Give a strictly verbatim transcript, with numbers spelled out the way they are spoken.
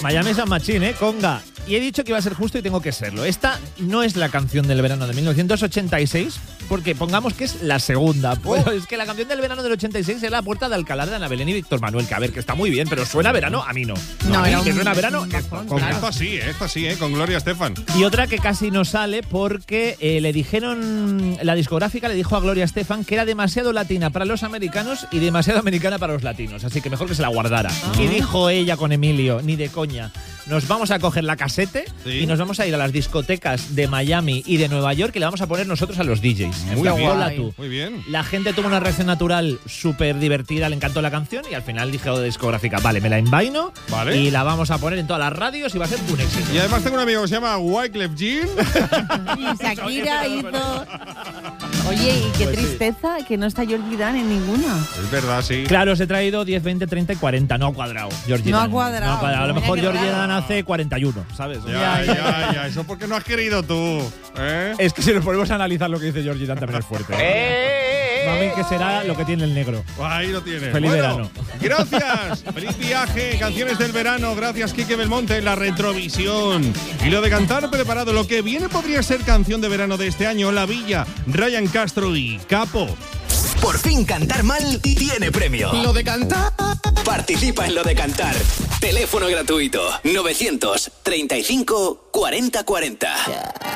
Miami San Machín, ¿eh? Conga. Y he dicho que iba a ser justo y tengo que serlo. Esta no es la canción del verano de mil novecientos ochenta y seis, porque pongamos que es la segunda. Pues oh. Es que la canción del verano del ochenta y seis es La Puerta de Alcalá de Ana Belén y Víctor Manuel, que a ver, que está muy bien, pero suena a verano, a mí no. No, no a mí, no que suena a verano, esto, con, claro. Esto sí, ¿eh? Esto sí, ¿eh? Con Gloria Estefan. Y otra que casi no sale porque eh, le dijeron, la discográfica le dijo a Gloria Estefan que era demasiado latina para los americanos y demasiado americana para los latinos, así que mejor que se la guardara. Ah. Y dijo ella con Emilio, ni de coña, nos vamos a coger la casete ¿Sí? y nos vamos a ir a las discotecas de Miami y de Nueva York y le vamos a poner nosotros a los D Js. Muy bien, hola tú. Muy bien. La gente tuvo una reacción natural súper divertida, le encantó la canción y al final dijo de discográfica, vale, me la envaino vale. y la vamos a poner en todas las radios y va a ser un éxito. Y además tengo un amigo que se llama Wyclef Jean. Y Shakira hizo... Oye, y qué pues tristeza sí. que no está Georgie Dan en ninguna. Es verdad, sí. Claro, os he traído diez, veinte, treinta y cuarenta. No ha cuadrado, Georgie No Dan. ha cuadrado. No ha cuadrado. A lo Mira mejor qué Georgie raro. Dan hace cuarenta y uno, ¿sabes? Ya, ya, ya, ya. Eso porque no has querido tú. ¿eh? Es que si nos ponemos a analizar lo que dice Georgie Dan también es fuerte. Mami, que será lo que tiene el negro. Ahí lo tienes. Feliz bueno, verano. Gracias. Feliz viaje. Canciones del verano. Gracias, Quique Belmonte. La retrovisión. Y lo de cantar preparado. Lo que viene podría ser canción de verano de este año. La Villa, Ryan Castro y Capo. Por fin cantar mal tiene premio. Lo de cantar. Participa en Lo de Cantar. Teléfono gratuito. novecientos treinta y cinco cuarenta cuarenta.